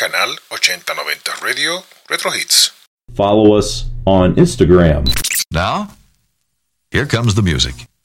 Canal 8090 Radio Retro Hits. Follow us on Instagram. Now, here comes the music.